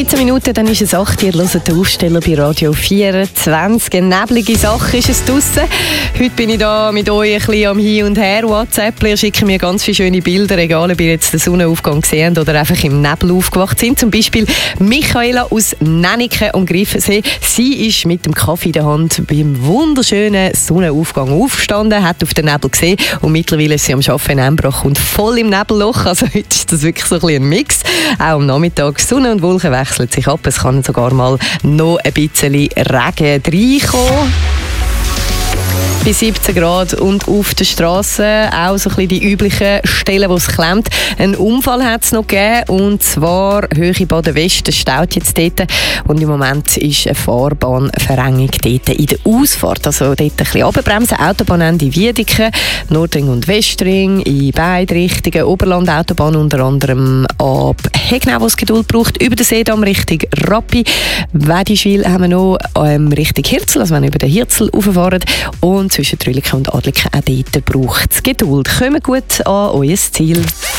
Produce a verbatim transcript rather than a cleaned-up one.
dreizehn Minuten, dann ist es acht. Ihr hört den Aufsteller bei Radio vierundzwanzig. Eine neblige Sache ist es draussen. Heute bin ich da mit euch ein bisschen am Hin und Her. WhatsApp, ihr schickt mir ganz viele schöne Bilder, egal ob ihr jetzt den Sonnenaufgang gesehen oder einfach im Nebel aufgewacht sind. Zum Beispiel Michaela aus Nennike am Griffensee. Sie ist mit dem Kaffee in der Hand beim wunderschönen Sonnenaufgang aufgestanden, hat auf den Nebel gesehen und mittlerweile ist sie am Arbeiten in Embrach und voll im Nebelloch. Also heute ist das wirklich so ein bisschen ein Mix. Auch am Nachmittag Sonne und Wolken wechseln sich ab. Es kann sogar mal noch ein bisschen Regen reinkommen. Bei siebzehn Grad und auf der Straße auch so ein bisschen die üblichen Stellen, wo es klemmt. Einen Unfall hat es noch gegeben, und zwar Höhe Baden West. Es staut jetzt dort und im Moment ist eine Fahrbahnverengung dort in der Ausfahrt. Also dort ein bisschen runterbremsen. Autobahnende Wiedeke, Nordring und Westring in beide Richtungen. Oberland-Autobahn unter anderem ab Hegnau, wo es Geduld braucht. Über den Seedamm Richtung Rappi. Wedischwil haben wir noch ähm, Richtung Hirzel, also wenn wir über den Hirzel rauffahren. Und zwischen Trüliken und Adliken auch dort braucht es Geduld. Kommt gut an euer Ziel.